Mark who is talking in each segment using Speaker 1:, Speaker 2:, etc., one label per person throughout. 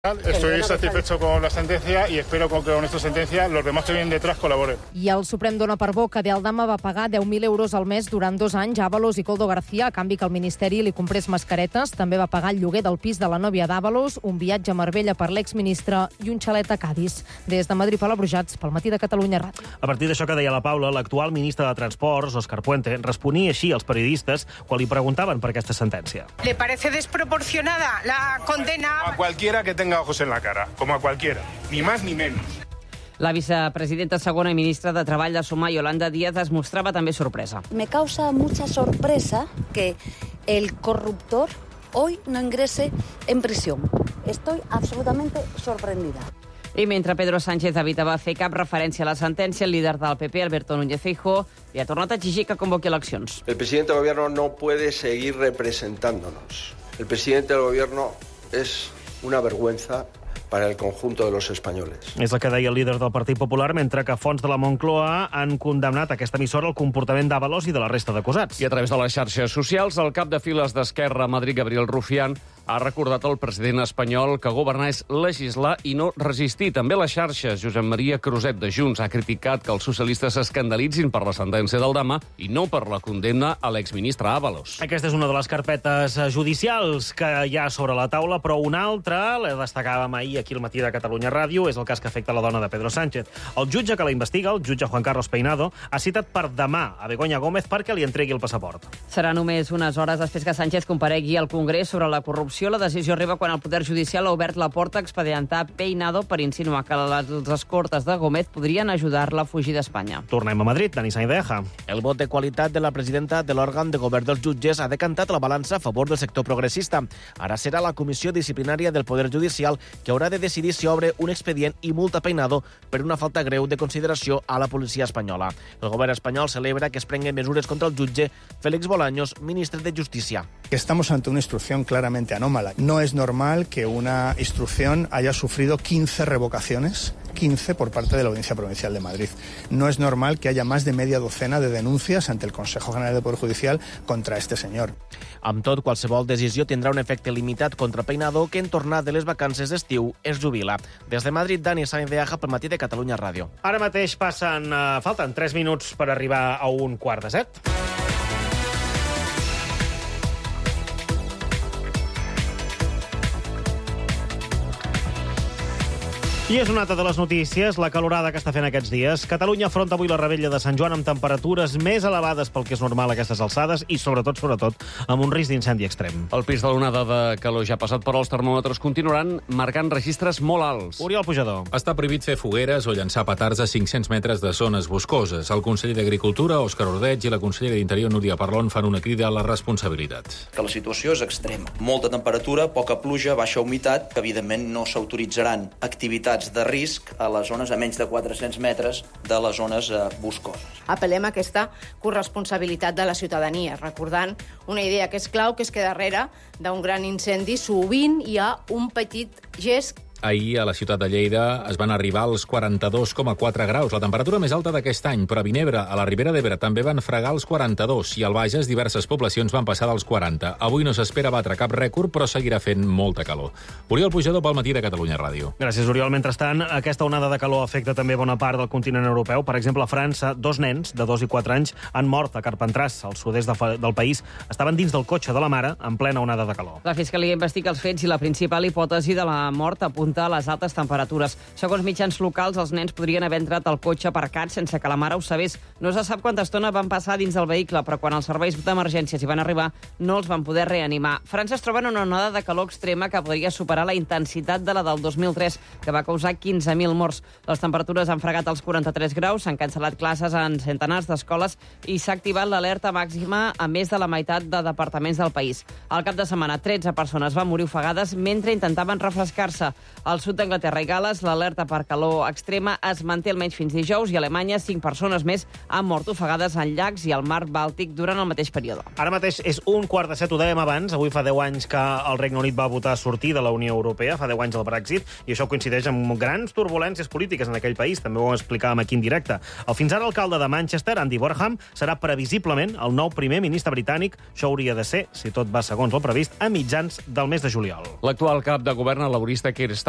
Speaker 1: Estoy satisfecho con la sentencia y espero que con esta sentencia los demás que vienen detrás colaboren.
Speaker 2: I el Suprem dona per bo que De Aldama va pagar 10.000 euros al mes durant 2 anys a Ábalos i Koldo García a canvi que el Ministeri li comprés mascaretes. També va pagar el lloguer del pis de la nòvia d'Ábalos, un viatge a Marbella per l'exministre i un xalet a Cádiz. Des de Madrid, Palabrujats, pel Matí de Catalunya Ràdio.
Speaker 3: A partir d'això que deia la Paula, l'actual ministre de Transports, Òscar Puente, responia així als periodistes quan li preguntaven per aquesta sentència.
Speaker 4: ¿Le parece desproporcionada la condena?
Speaker 1: A cualquiera que tenga ojos en la cara, como a cualquiera, ni más ni menos.
Speaker 5: La vicepresidenta segona i ministra de Treball de Sumar, Yolanda Díaz, es mostrava també sorpresa.
Speaker 6: Me causa mucha sorpresa que el corruptor hoy no ingrese en prisión. Estoy absolutamente sorprendida.
Speaker 5: I mentre Pedro Sánchez evitava fer cap referència a la sentència, el líder del PP, Alberto Núñez Feijóo, li ha tornat a exigir que convoqui eleccions.
Speaker 7: El presidente del gobierno no puede seguir representándonos. El presidente del gobierno es una vergüenza para el conjunto de los españoles.
Speaker 3: És el que deia el líder del Partit Popular, mentre que fonts de la Moncloa han condemnat aquesta emissora el comportament d'Ábalos i de la resta d'acusats.
Speaker 8: I a través de les xarxes socials, el cap de files d'Esquerra a Madrid, Gabriel Rufián, ha recordat al president espanyol que governar és legislar i no resistir. També les xarxes, Josep Maria Cruzet de Junts ha criticat que els socialistes s'escandalitzin per la sentència d'Aldama i no per la condemna a l'exministre Ábalos.
Speaker 3: Aquesta és una de les carpetes judicials que hi ha sobre la taula, però una altra, la destacàvem ahir aquí al Matí de Catalunya Ràdio, és el cas que afecta la dona de Pedro Sánchez. El jutge que la investiga, el jutge Juan Carlos Peinado, ha citat per demà a Begoña Gómez perquè li entregui el passaport.
Speaker 5: Serà només unes hores després que Sánchez comparegui al Congrés sobre la corrupció. La decisió arriba quan el Poder Judicial ha obert la porta a expedientar Peinado per insinuar que les escortes de Gómez podrien ajudar-la a fugir d'Espanya.
Speaker 3: Tornem a Madrid, Dani Sainz de Eja.
Speaker 9: El vot de qualitat de la presidenta de l'òrgan de govern dels jutges ha decantat la balança a favor del sector progressista. Ara serà la Comissió Disciplinària del Poder Judicial que haurà de decidir si obre un expedient i multa Peinado per una falta greu de consideració a la policia espanyola. El govern espanyol celebra que es prenguen mesures contra el jutge Félix Bolaños, ministre de Justícia.
Speaker 10: Estamos ante una instrucción claramente anómala. No es normal que una instrucción haya sufrido 15 revocaciones, 15 por parte de la Audiencia Provincial de Madrid. No es normal que haya más de media docena de denuncias ante el Consejo General del Poder Judicial contra este señor.
Speaker 9: Amb tot, qualsevol decisió tindrà un efecte limitat contra Peinado, que en tornar de les vacances d'estiu es jubila. Des de Madrid, Dani Sainz de Eja, pel Matí de Catalunya Ràdio.
Speaker 3: Ara mateix falten 3 minuts per arribar a 1:45. I és una altra de les notícies, la calorada que està fent aquests dies. Catalunya afronta avui la rebella de Sant Joan amb temperatures més elevades pel que és normal a aquestes alçades i, sobretot, amb un risc d'incendi extrem.
Speaker 8: El pis de l'onada de calor ja ha passat, però els termòmetres continuaran marcant registres molt alts.
Speaker 3: Oriol Pujador.
Speaker 11: Està prohibit fer fogueres o llançar petards a 500 metres de zones boscoses. El conseller d'Agricultura, Òscar Ordeig, i la consellera d'Interior, Núria Parlon, fan una crida a la responsabilitat.
Speaker 12: Que la situació és extrema. Molta temperatura, poca pluja, baixa humitat, que evidentment no s'autoritzaran activitats de risc a les zones a menys de 400 metres de les zones boscoses.
Speaker 13: Apel·lem a aquesta corresponsabilitat de la ciutadania, recordant una idea que és clau, que és que darrere d'un gran incendi sovint hi ha un petit gest.
Speaker 11: Ahir a la ciutat de Lleida es van arribar als 42,4 graus, la temperatura més alta d'aquest any, però a Vinebre, a la Ribera d'Ebre, també van fregar els 42 i al Bages diverses poblacions van passar dels 40. Avui no s'espera batre cap rècord, però seguirà fent molta calor. Oriol Pujador pel Matí de Catalunya Ràdio.
Speaker 3: Gràcies, Oriol. Mentrestant, aquesta onada de calor afecta també bona part del continent europeu. Per exemple, a França, 2 nens de 2 i 4 anys han mort a Carpentràs, al sud-est del país. Estaven dins del cotxe de la mare en plena onada de calor.
Speaker 5: La Fiscalia investiga els fets i la principal hipòtesi de la mort apunta a les altes temperatures. Segons mitjans locals, els nens podrien haver entrat al cotxe aparcat sense que la mare ho sabés. No se sap quanta estona van passar dins del vehicle, però quan els serveis d'emergències hi van arribar, no els van poder reanimar. França es troba en una onada de calor extrema que podria superar la intensitat de la del 2003, que va causar 15.000 morts. Les temperatures han fregat els 43 graus, s'han cancel·lat classes en centenars d'escoles i s'ha activat l'alerta màxima a més de la meitat de departaments del país. Al cap de setmana, 13 persones van morir ofegades mentre intentaven refrescar-se. Al sud d'Anglaterra i Gales, l'alerta per calor extrema es manté almenys fins dijous i a Alemanya 5 persones més han mort ofegades en llacs i al mar Bàltic durant el mateix període.
Speaker 3: Ara mateix és 1:45, ho dèiem abans. Avui fa 10 anys que el Regne Unit va votar sortir de la Unió Europea, fa 10 anys del Brexit, i això coincideix amb grans turbulències polítiques en aquell país. També ho explicàvem aquí en directe. El fins ara alcalde de Manchester, Andy Burnham, serà previsiblement el nou primer ministre britànic. Això hauria de ser, si tot va segons el previst, a mitjans del mes de juliol.
Speaker 8: L'actual cap de govern, el laborista Keir Starmer,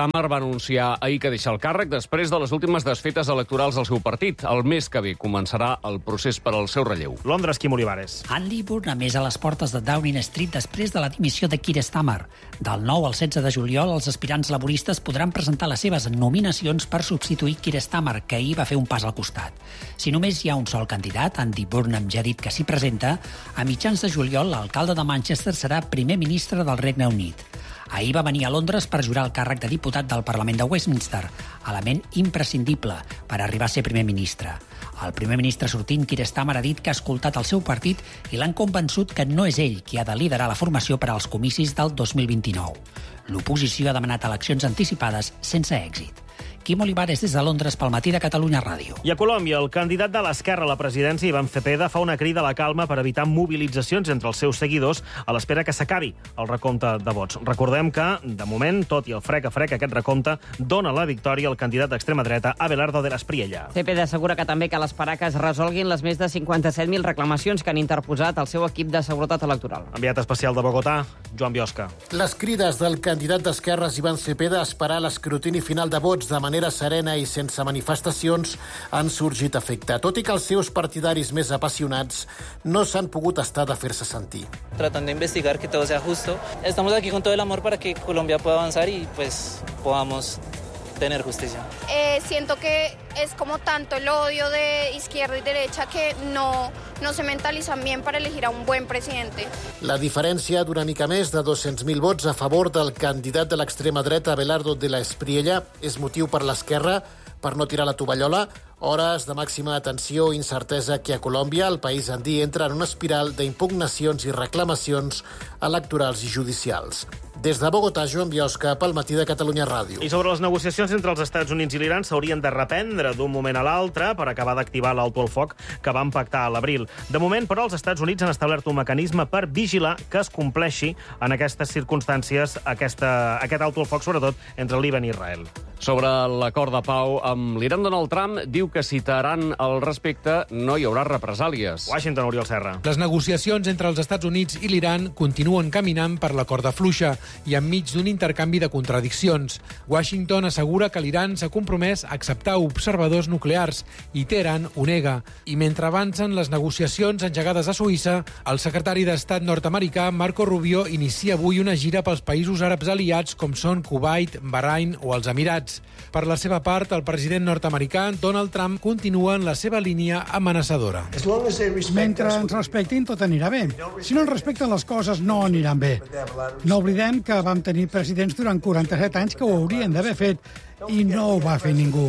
Speaker 8: Starmer va anunciar ahir que deixa el càrrec després de les últimes desfetes electorals del seu partit. El mes que ve començarà el procés per al seu relleu.
Speaker 3: Londres, Quim Olivares.
Speaker 14: Andy Burnham és a les portes de Downing Street després de la dimissió de Keir Starmer. Del 9 al 16 de juliol, els aspirants laboristes podran presentar les seves nominacions per substituir Keir Starmer, que ahir va fer un pas al costat. Si només hi ha un sol candidat, Andy Burnham ja ha dit que s'hi presenta, a mitjans de juliol l'alcalde de Manchester serà primer ministre del Regne Unit. Ahir va venir a Londres per jurar el càrrec de diputat del Parlament de Westminster, element imprescindible per arribar a ser primer ministre. El primer ministre sortint, Keir Starmer, ha dit que ha escoltat el seu partit i l'han convençut que no és ell qui ha de liderar la formació per als comicis del 2029. L'oposició ha demanat eleccions anticipades sense èxit. Quim Olivares, des de Londres, pel Matí de Catalunya Ràdio.
Speaker 3: I a Colòmbia, el candidat de l'Esquerra a la presidència, Iván Cepeda, fa una crida a la calma per evitar mobilitzacions entre els seus seguidors a l'espera que s'acabi el recompte de vots. Recordem que, de moment, tot i el frec a frec, aquest recompte dona la victòria al candidat d'extrema dreta, Abelardo de la Espriella.
Speaker 5: Cepeda assegura que també cal esperar que es resolguin les més de 57.000 reclamacions que han interposat el seu equip de seguretat electoral.
Speaker 3: Enviat especial de Bogotà, Joan Biosca.
Speaker 15: Les crides del candidat d'Esquerres, Iván Cepeda, a esperar l'escrutini final de vots de manera serena i sense manifestacions han sorgit efecte, tot i que els seus partidaris més apassionats no s'han pogut estar de fer-se sentir.
Speaker 16: Tratando de investigar que todo sea justo. Estamos aquí con todo el amor para que Colombia pueda avanzar y pues podamos tener justicia.
Speaker 17: Siento que es como tanto el odio de izquierda y derecha que no se mentalizan bien para elegir a un buen presidente.
Speaker 15: La diferència d'una mica més de 200.000 vots a favor del candidat de l'extrema dreta, Abelardo de la Espriella, és motiu per l'Esquerra per no tirar la tovallola. Hores de màxima tensió i incertesa que a Colòmbia el país andí entra en una espiral d'impugnacions i reclamacions electorals i judicials. Des de Bogotà, Joan Biosca, pel Matí de Catalunya Ràdio.
Speaker 3: I sobre les negociacions entre els Estats Units i l'Iran s'haurien de reprendre d'un moment a l'altre per acabar d'activar l'alto al foc que van pactar a l'abril. De moment, però, els Estats Units han establert un mecanisme per vigilar que es compleixi en aquestes circumstàncies aquest alto al foc, sobretot entre Líban i Israel.
Speaker 8: Sobre l'acord de pau amb l'Iran, Donald Trump diu que si Teheran al respecte no hi haurà represàlies.
Speaker 3: Washington, Oriol Serra.
Speaker 18: Les negociacions entre els Estats Units i l'Iran continuen caminant per la corda fluixa i enmig d'un intercanvi de contradiccions. Washington assegura que l'Iran s'ha compromès a acceptar observadors nuclears i Teheran ho nega. I mentre avancen les negociacions engegades a Suïssa, el secretari d'Estat nord-americà Marco Rubio inicia avui una gira pels països àrabs aliats com són Kuwait, Bahrain o els Emirats. Per la seva part, el president nord-americà Donald Trump continua en la seva línia amenaçadora.
Speaker 19: Mentre ens respectin, tot anirà bé. Si no ens respecten, les coses no aniran bé. No oblidem que vam tenir presidents durant 47 anys que ho haurien d'haver fet i no ho va fer ningú.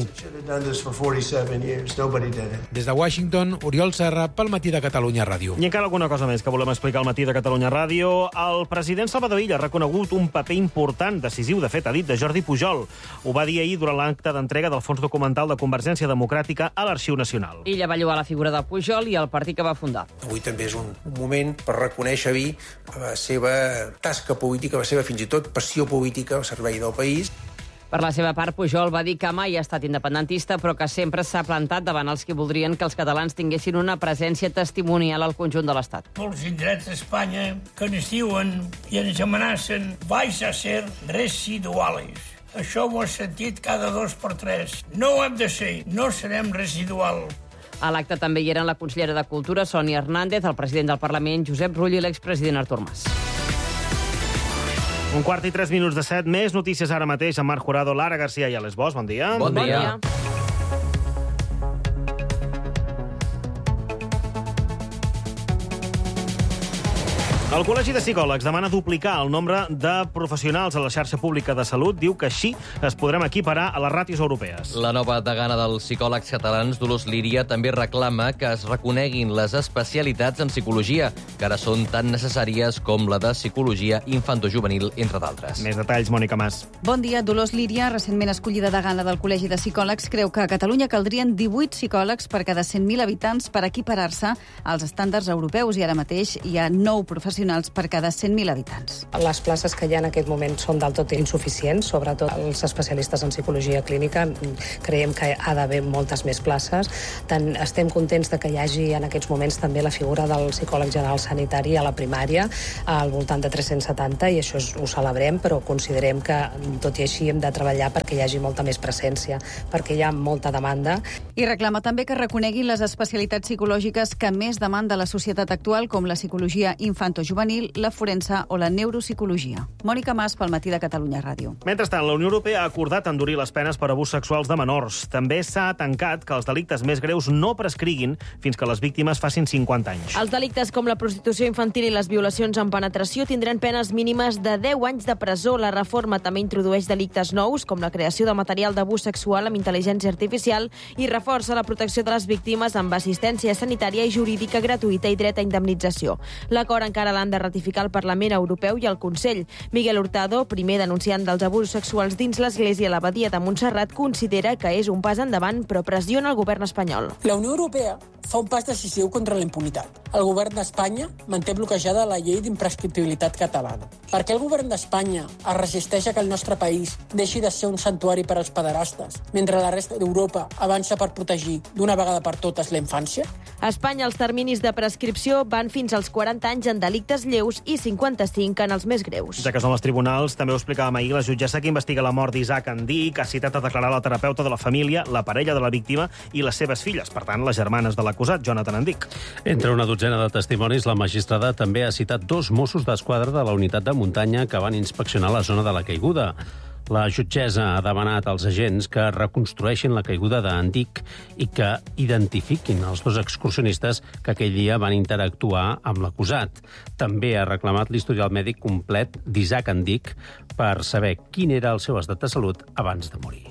Speaker 18: Des de Washington, Oriol Serra, pel Matí de Catalunya Ràdio.
Speaker 3: I encara alguna cosa més que volem explicar al Matí de Catalunya Ràdio. El president Salvador Illa ha reconegut un paper important, decisiu, de fet, ha dit, de Jordi Pujol. Ho va dir ahir durant l'acte d'entrega del fons documental de Convergència Democràtica a l'Arxiu Nacional.
Speaker 5: Illa va lloar la figura de Pujol i el partit que va fundar.
Speaker 20: Avui també és un moment per reconèixer-hi la seva tasca política, la seva fins i tot passió política al servei del país.
Speaker 5: Per la seva part, Pujol va dir que mai ha estat independentista, però que sempre s'ha plantat davant els que voldrien que els catalans tinguessin una presència testimonial al conjunt de l'Estat.
Speaker 21: Molts indrets d'Espanya que ens diuen i ens amenacen vais a ser residuales. Això ho he sentit cada 2 per 3. No ho hem de ser, no serem residual.
Speaker 5: A l'acte també hi eren la consellera de Cultura, Sònia Hernández, el president del Parlament, Josep Rull, i l'expresident Artur Mas.
Speaker 3: 1:03 més notícies ara mateix amb Marc Jurado, Lara Garcia i Alex Bosch. Bon dia.
Speaker 8: Bon dia.
Speaker 3: El Col·legi de Psicòlegs demana duplicar el nombre de professionals a la xarxa pública de salut. Diu que així es podrem equiparar a les ràtios europees.
Speaker 22: La nova degana dels psicòlegs catalans, Dolors Líria, també reclama que es reconeguin les especialitats en psicologia, que ara són tan necessàries com la de psicologia infantojuvenil, entre d'altres.
Speaker 3: Més detalls, Mònica Mas.
Speaker 23: Bon dia. Dolors Líria, recentment escollida degana del Col·legi de Psicòlegs, creu que a Catalunya caldrien 18 psicòlegs per cada 100.000 habitants per equiparar-se als estàndards europeus i ara mateix hi ha 9 professionals professionals per cada 100.000 habitants.
Speaker 1: Les places que hi ha en aquest moment són del tot insuficients, sobretot els especialistes en psicologia clínica. Creiem que ha d'haver moltes més places. Tant estem contents de que hi hagi en aquests moments també la figura del psicòleg general sanitari a la primària, al voltant de 370, i això ho celebrem, però considerem que, tot i així, hem de treballar perquè hi hagi molta més presència, perquè hi ha molta demanda.
Speaker 23: I reclama també que reconeguin les especialitats psicològiques que més demanda la societat actual, com la psicologia infantojuvenil, la forense o la neuropsicologia. Mònica Mas, pel Matí de Catalunya Ràdio.
Speaker 3: Mentrestant, la Unió Europea ha acordat endurir les penes per abús sexuals de menors. També s'ha tancat que els delictes més greus no prescriguin fins que les víctimes facin 50 anys.
Speaker 2: Els delictes com la prostitució infantil i les violacions en penetració tindran penes mínimes de 10 anys de presó. La reforma també introdueix delictes nous, com la creació de material d'abús sexual amb intel·ligència artificial, i reforça la protecció de les víctimes amb assistència sanitària i jurídica gratuïta i dret a indemnització. L'acord encara l'han de ratificar el Parlament Europeu i el Consell. Miguel Hurtado, primer denunciant dels abusos sexuals dins l'Església a l'Abadia de Montserrat, considera que és un pas endavant, però pressiona el govern espanyol.
Speaker 4: La Unió Europea fa un pas decisiu contra la impunitat. El govern d'Espanya manté bloquejada la llei d'imprescriptibilitat catalana. Per què el govern d'Espanya es resisteix a que el nostre país deixi de ser un santuari per als pederastes, mentre la resta d'Europa avança per protegir d'una vegada per totes la infància?
Speaker 2: A Espanya, els terminis de prescripció van fins als 40 anys en delictes lleus i 55 en els més greus.
Speaker 3: Ja que són els tribunals, també ho explicàvem ahir, la jutgessa que investiga la mort d'Isaac Andic ha citat a declarar la terapeuta de la família, la parella de la víctima i les seves filles, per tant, les germanes de l'acusat, Jonathan Andic.
Speaker 24: Entre una dotzena de testimonis, la magistrada també ha citat 2 Mossos d'Esquadra de la unitat de muntanya que van inspeccionar la zona de la caiguda. La jutgessa ha demanat als agents que reconstrueixin la caiguda d'Andic i que identifiquin els 2 excursionistes que aquell dia van interactuar amb l'acusat. També ha reclamat l'historial mèdic complet d'Isaac Andic per saber quin era el seu estat de salut abans de morir.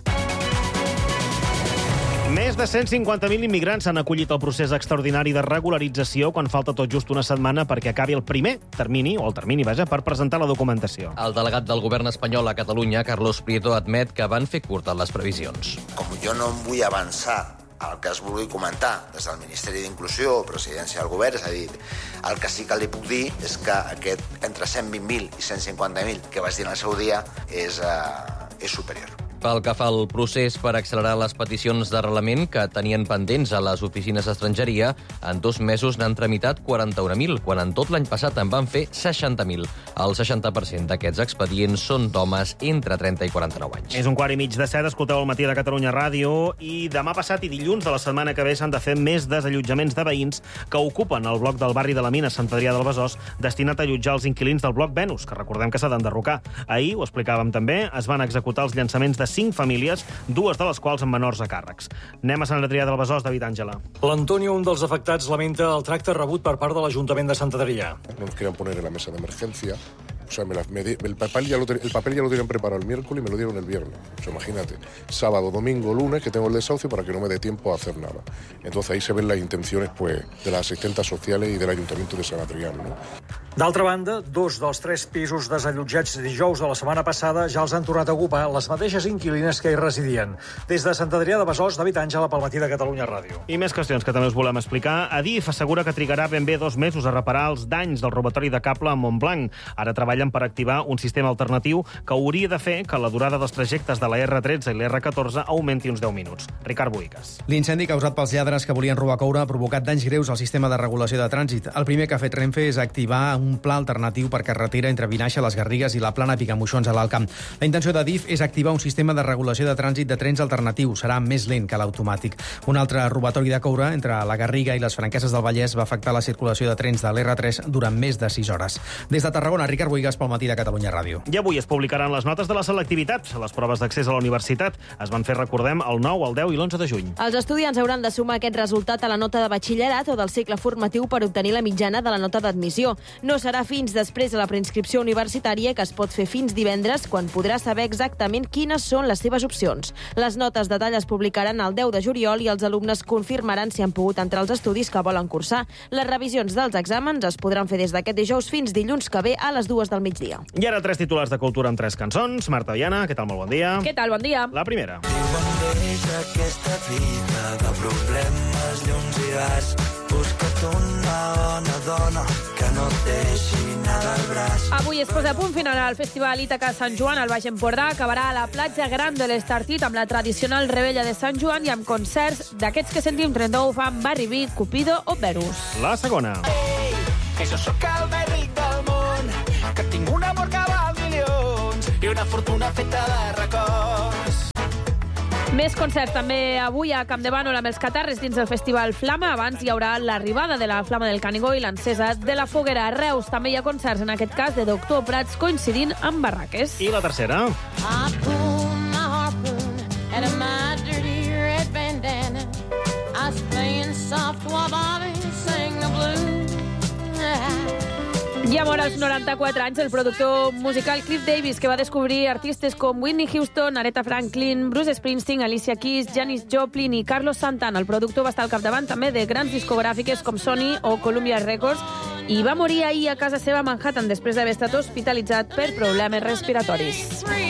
Speaker 3: Més de 150.000 immigrants s'han acollit al procés extraordinari de regularització quan falta tot just una setmana perquè acabi el primer termini, per presentar la documentació.
Speaker 22: El delegat del govern espanyol a Catalunya, Carlos Prieto, admet que van fer curtes les previsions.
Speaker 25: Com jo no em vull avançar el que es vulgui comentar des del Ministeri d'Inclusió o Presidència del Govern, és a dir, el que sí que li puc dir és que aquest entre 120.000 i 150.000 que vaig dir en el seu dia és superior.
Speaker 22: Pel que fa al procés per accelerar les peticions d'arrelament que tenien pendents a les oficines d'estrangeria, en 2 mesos n'han tramitat 41.000, quan en tot l'any passat en van fer 60.000. El 60% d'aquests expedients són d'homes entre 30 i 49 anys.
Speaker 3: És 1:15, escolteu el Matí de Catalunya Ràdio, i demà passat i dilluns de la setmana que ve s'han de fer més desallotjaments de veïns que ocupen el bloc del barri de la Mina, Sant Adrià del Besòs, destinat a allotjar els inquilins del bloc Venus, que recordem que s'ha d'enderrocar. Ahir, ho explicàvem també, es van executar els llançaments de 5 famílies, 2 de les quals amb menors a càrrecs. Anem a Sant Adrià del Besòs, David Àngela.
Speaker 26: L'Antonio, un dels afectats, lamenta el tracte rebut per part de l'Ajuntament de Sant Adrià.
Speaker 27: Nos querían poner en la mesa de emergencia. O sea, el papel ya lo tenían preparado el miércoles y me lo dieron el viernes. O sea, imagínate, sábado, domingo, lunes, que tengo el desahucio para que no me dé tiempo a hacer nada. Entonces ahí se ven las intenciones pues, de las asistentes sociales y del Ayuntamiento de Sant Adrià, ¿no?
Speaker 26: D'altra banda, 2 dels 3 pisos desallotjats dijous de la setmana passada ja els han tornat a ocupar les mateixes inquilines que hi residien. Des de Sant Adrià de Besòs, David Àngela, pel Matí de Catalunya Ràdio.
Speaker 3: I més qüestions que també us volem explicar. Adif assegura que trigarà ben bé 2 mesos a reparar els danys del robatori de cable a Montblanc. Ara treballen per activar un sistema alternatiu que hauria de fer que la durada dels trajectes de la R13 i la R14 augmenti uns 10 minuts. Ricard Boigas.
Speaker 28: L'incendi causat pels lladres que volien robar coure ha provocat danys greus al sistema de regulació de trànsit. El primer que ha fet Renfe és activar un pla alternatiu per carretera entre Vinaixa, les Garrigues i la Plana Picamoixons a l'Alt Camp. La intenció d'Adif és activar un sistema de regulació de trànsit de trens alternatiu. Serà més lent que l'automàtic. Un altre robatori de coure entre la Garriga i les Franqueses del Vallès va afectar la circulació de trens de l'R3 durant més de 6 hores. Des de Tarragona, Ricard Boigas pel Matí de Catalunya Ràdio.
Speaker 3: I avui es publicaran les notes de la selectivitat. Les proves d'accés a la universitat es van fer, recordem, el 9, el 10 i l'11 de juny.
Speaker 2: Els estudiants hauran de sumar aquest resultat a la nota de batxillerat o del cicle formatiu per obtenir la mitjana de la nota d'admissió. No serà fins després de la preinscripció universitària, que es pot fer fins divendres, quan podrà saber exactament quines són les seves opcions. Les notes de tall es publicaran el 10 de juliol i els alumnes confirmaran si han pogut entrar als estudis que volen cursar. Les revisions dels exàmens es podran fer des d'aquest dijous fins dilluns que ve a les 2 del migdia.
Speaker 3: I ara 3 titulars de cultura amb 3 cançons. Marta Viana, què tal? Molt bon dia.
Speaker 2: Què tal? Bon dia.
Speaker 3: La primera.
Speaker 29: Aquesta vida de problemes, llums i gas.
Speaker 6: busca't una bona dona que no et deixi nada al braç.
Speaker 7: Avui es posa a punt final al Festival Ítaca Sant Joan al Baix Empordà. Acabarà a la platja Gran de l'Estartit amb la tradicional Rebella de Sant Joan i amb concerts d'aquests que sentim 39 fan Barry B, Cupido o Verus.
Speaker 3: La segona.
Speaker 6: Ei, que jo sóc el més ric del món, que tinc un amor que val milions i una fortuna feta de records.
Speaker 7: Més concerts també avui a Campdevànol amb els Catarres dins del Festival Flama. Abans hi haurà l'arribada de la Flama del Canigó i l'encesa de la foguera. A Reus també hi ha concerts, en aquest cas de Doctor Prats, coincidint amb Barraques.
Speaker 3: I la tercera. I amor als 94 anys, el productor musical Cliff Davis, que va descobrir artistes com Whitney Houston, Aretha Franklin, Bruce Springsteen, Alicia Keys, Janis Joplin i Carlos Santana. El productor va estar al capdavant també de grans discogràfiques com Sony o Columbia Records i va morir ahir a casa seva a Manhattan després d'haver estat hospitalitzat per problemes respiratoris.